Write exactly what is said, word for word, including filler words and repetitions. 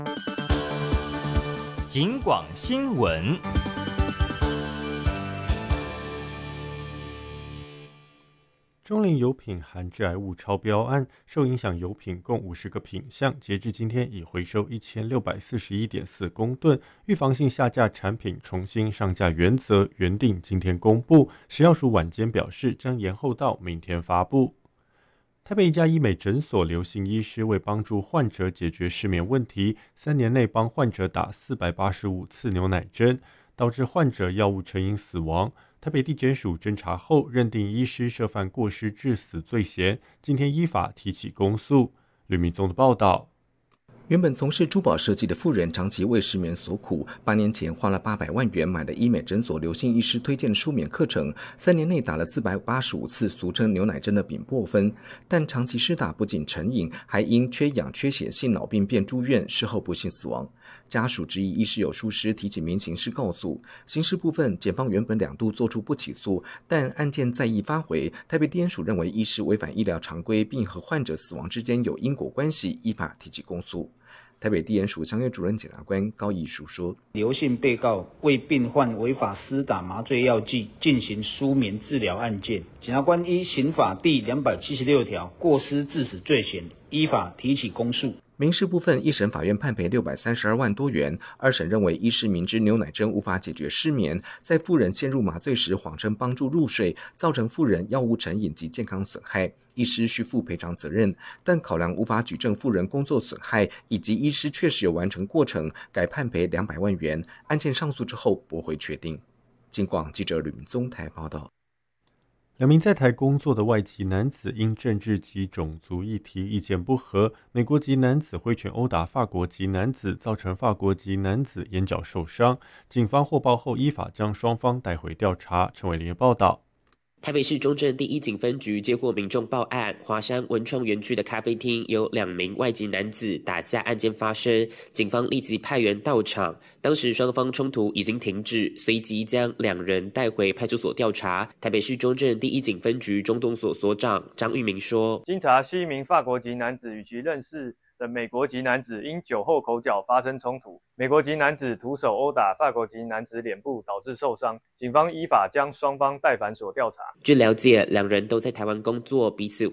警广新闻。 中林油品含致癌物超标案，受影响油品共五十个品项，截至今天已回收一千六百四十一点四公吨。预防性下架产品重新上架原则原定今天公布，食药署晚间表示将延后到明天发布。台北一家医美诊所刘姓医师为帮助患者解决失眠问题，三年内帮患者打四百八十五次牛奶针，导致患者药物成瘾死亡。台北地检署侦查后认定医师涉犯过失致死罪嫌，今天依法提起公诉。吕明宗的报道。 原本从事珠宝设计的妇人长期为失眠所苦，八年前花了八百万元买了医美诊所刘姓医师推荐的舒眠课程，三年内打了四百八十五次俗称牛奶针的丙泊酚，但长期施打不仅成瘾，还因缺氧缺血性脑病变住院，事后不幸死亡。家属质疑医师有疏失，提起民刑事告诉。刑事部分，检方原本两度做出不起诉，但案件再议发回，台北地检署认为医师违反医疗常规，并和患者死亡之间有因果关系，依法提起公诉。台北地检署相约主任检察官高义书说， 刘姓被告为病患违法施打麻醉药剂进行舒眠治疗案件，检察官依刑法第两百七十六条过失致死罪嫌，依法提起公诉。 民事部分，一审法院判赔六百三十二万多元，二审认为医师明知牛奶针无法解决失眠，在妇人陷入麻醉时谎称帮助入睡，造成妇人药物成瘾及健康损害，医师需负赔偿责任，但考量无法举证妇人工作损害以及医师确实有完成过程，改判赔两百万元。案件上诉之后驳回确定。警广记者吕明宗台报道。 两名在台工作的外籍男子因政治及种族议题意见不合，美国籍男子挥拳殴打法国籍男子，造成法国籍男子眼角受伤。警方获报后依法将双方带回调查。陈伟林的报道。 台北市中正第一警分局接获民众报案，华山文创园区的咖啡厅有两名外籍男子打架案件发生，警方立即派员到场，当时双方冲突已经停止，随即将两人带回派出所调查。台北市中正第一警分局中东所所长张玉明说， 经查系一名法国籍男子与其认识的美国籍男子因酒后口角发生冲突，美国籍男子徒手殴打法国籍男子脸部，导致受伤。警方依法将双方带返所调查。 据了解，两人都在台湾工作，彼此